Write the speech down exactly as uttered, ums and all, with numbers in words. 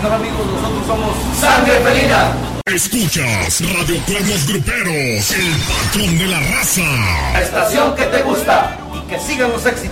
escuchar, amigos? Nosotros somos Sangre Felina. Escuchas Radio Cuernos Gruperos, el patrón de la raza. La estación que te gusta y que sigan los éxitos.